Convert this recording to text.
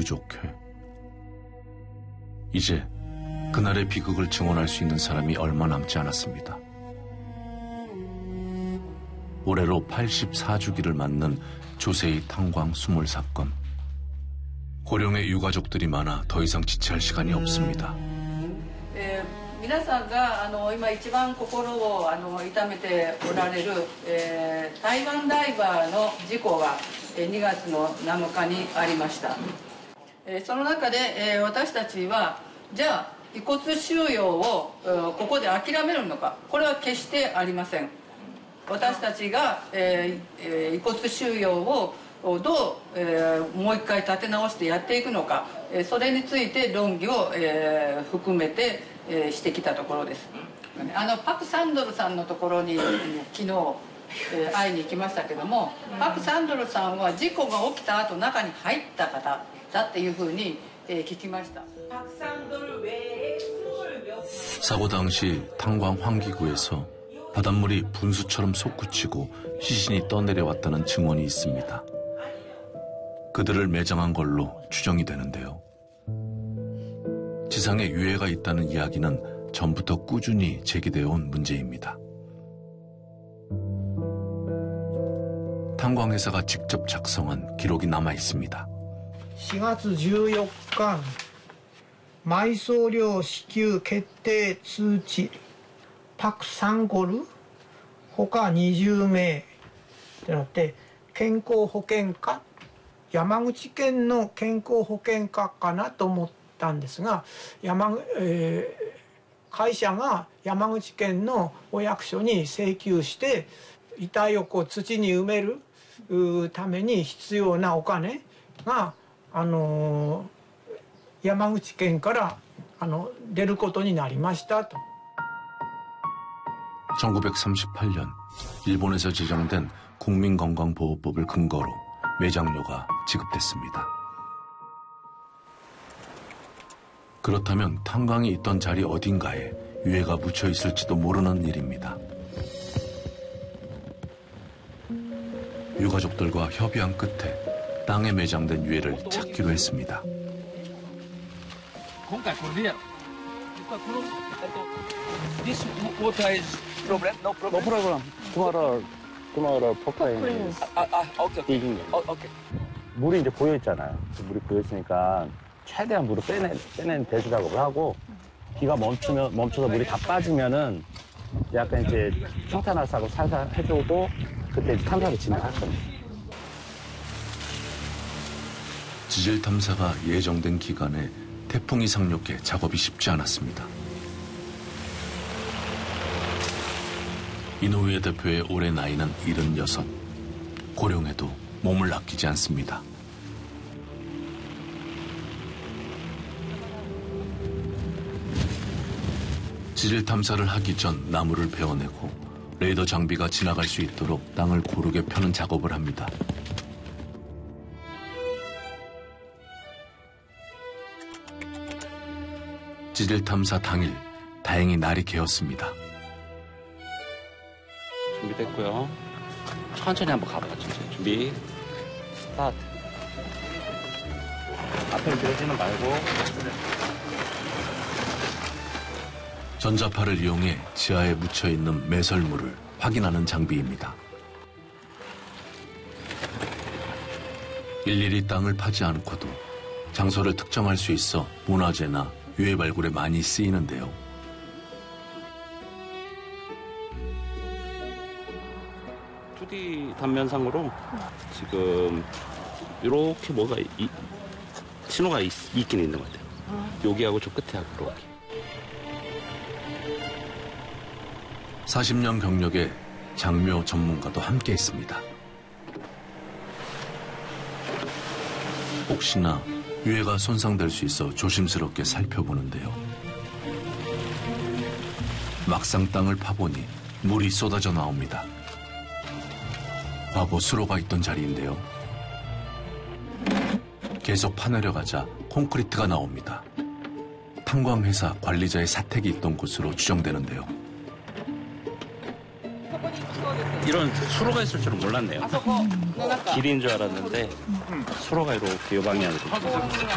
부족해. 이제 그날의 비극을 증언할 수 있는 사람이 얼마 남지 않았습니다. 올해로 84주기를 맞는 조세희 탄광 수몰 사건. 고령의 유가족들이 많아 더 이상 지체할 시간이 없습니다. 皆さんが今一番心を痛めておられる、台湾ダイバーの事故が2月の7日にありました。その中で、私たちはじゃあ遺骨収容をここで諦めるのか、これは決してありません。私たちが、遺骨収容をどう、もう一回立て直してやっていくのか、それについて論議を、含めて、してきたところです。パク・サンドルさんのところに昨日、会いに行きましたけども、パク・サンドルさんは事故が起きた後中に入った方だっていうふうに、聞きました。 사고 당시 탄광 환기구에서 바닷물이 분수처럼 솟구치고 시신이 떠내려왔다는 증언이 있습니다. 그들을 매장한 걸로 추정이 되는데요. 지상에 유해가 있다는 이야기는 전부터 꾸준히 제기되어 온 문제입니다. 탄광회사가 직접 작성한 기록이 남아 있습니다. 4月14日埋葬料支給決定通知パク・サンゴル他20名ってなって健康保険課山口県の健康保険課かなと思ったんですが会社が山口県のお役所に請求して遺体を土に埋めるために必要なお金が山口県から出ることになりましたと。 1938년 일본에서 제정된 국민건강보호법을 근거로 매장료가 지급됐습니다. 그렇다면 탄광이 있던 자리 어딘가에 유해가 묻혀 있을지도 모르는 일입니다. 유가족들과 협의한 끝에 땅에 매장된 유해를 찾기로 했습니다. This water is problem? No problem. No problem. Tomorrow proclaim. Okay. digging. Okay. 물이 이제 고여 있잖아요. 물이 고여 있으니까 최대한 물을 빼낸 배수 작업을 하고 비가 멈춰서 물이 다 빠지면은 약간 이제 평탄화작업 살살 해주고 그때 이제 탐사를 진행할 겁니다. 지질 탐사가 예정된 기간에 태풍이 상륙해 작업이 쉽지 않았습니다. 이노우에 대표의 올해 나이는 76. 고령에도 몸을 아끼지 않습니다. 지질 탐사를 하기 전 나무를 베어내고 레이더 장비가 지나갈 수 있도록 땅을 고르게 펴는 작업을 합니다. 지질 탐사 당일 다행히 날이 개었습니다. 준비됐고요. 천천히 한번 가봐요. 천천히. 준비. 스타트. 앞에 밀지는 말고. 전자파를 이용해 지하에 묻혀있는 매설물을 확인하는 장비입니다. 일일이 땅을 파지 않고도 장소를 특정할 수 있어 문화재나 유해 발굴에 많이 쓰이는데요. 단면상으로 지금 이렇게 뭐가 신호가 있긴 있는 것 같아요. 여기하고 저 끝에하고 이렇게. 40년 경력의 장묘 전문가도 함께 있습니다. 혹시나 유해가 손상될 수 있어 조심스럽게 살펴보는데요. 막상 땅을 파보니 물이 쏟아져 나옵니다. 과거 수로가 있던 자리인데요. 계속 파내려가자 콘크리트가 나옵니다. 탄광회사 관리자의 사택이 있던 곳으로 추정되는데요. 이런 수로가 있을 줄은 몰랐네요. 길인 줄 알았는데 수로가 이렇게 이 방향으로.